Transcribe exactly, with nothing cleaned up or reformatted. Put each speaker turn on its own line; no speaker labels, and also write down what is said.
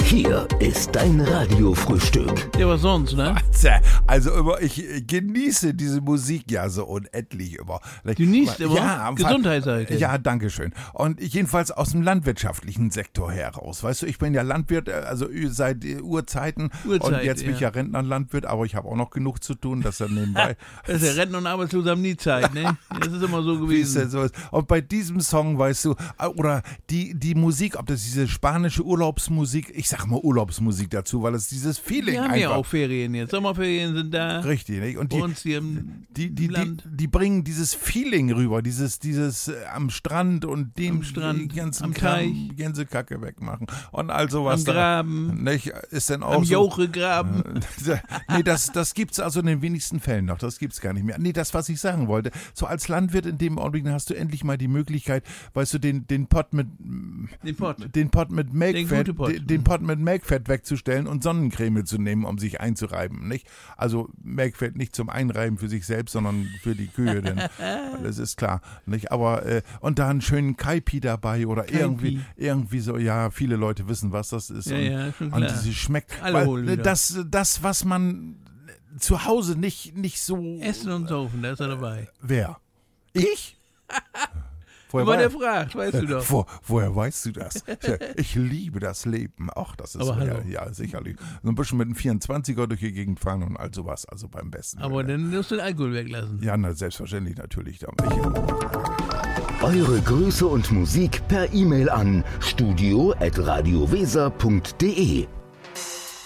Hier ist dein Radiofrühstück.
Ja, was sonst, ne?
Also immer, ich genieße diese Musik ja so unendlich immer.
Genießt immer?
Ja,
Gesundheit halt.
Ja, danke schön. Und jedenfalls aus dem landwirtschaftlichen Sektor heraus. Weißt du, ich bin ja Landwirt, also seit Urzeiten.
Urzeit,
und jetzt bin ich ja Rentnerlandwirt, aber ich habe auch noch genug zu tun, dass er nebenbei...
Das ist ja Rentner und Arbeitsloser haben nie Zeit, ne? Das ist immer so
Wie es denn
gewesen.
so ist. Und bei diesem Song, weißt du, oder die, die Musik, ob das diese spanische Urlaubsmusik, ich sag mal Urlaubsmusik dazu, weil es dieses Feeling
Wir haben
einfach...
ja auch Ferien jetzt. Sommerferien sind da.
Richtig, nicht? Und
Bei
die,
uns hier im,
die, die,
im
die,
Land.
die bringen dieses Feeling rüber, dieses, dieses äh, am Strand und den
Am Strand,
die ganzen
am
Kram,
Teich.
Gänsekacke wegmachen und all sowas.
Am
da,
Graben.
Nicht? Ist denn auch
Am
so,
Jochegraben.
nee, das, das gibt's also in den wenigsten Fällen noch. Das gibt's gar nicht mehr. Nee, das, was ich sagen wollte. So als Landwirt in dem Augenblick hast du endlich mal die Möglichkeit, weißt du, den, den Pott mit
Den Pott.
den Pott mit Melkfett,
gute Pott.
den, den Pott mit Melkfett wegzustellen und Sonnencreme zu nehmen, um sich einzureiben, nicht? Also Melkfett nicht zum Einreiben für sich selbst, sondern für die Kühe, denn das ist klar, nicht? Aber äh, und da einen schönen Kaipi dabei oder
Kaipi.
irgendwie irgendwie so, ja, viele Leute wissen, was das ist.
Ja,
und,
ja, schon
und
klar.
das schmeckt,
Alle holen
weil,
wieder.
das das was man zu Hause nicht nicht so
Essen und Saufen, da ist er dabei.
wer? Ich? Woher
Aber der
wei-
fragt, weißt du doch.
Wo, woher weißt du das? Ich liebe das Leben. Ach, das ist
Aber
so, ja,
hallo.
ja, sicherlich. So ein bisschen mit einem vierundzwanziger durch die Gegend fahren und all sowas, also beim besten.
Aber
Willen.
dann musst du den Alkohol weglassen.
Ja, na, selbstverständlich natürlich. Da- Ich,
Eure Grüße und Musik per E-Mail an studio at radioweser punkt de.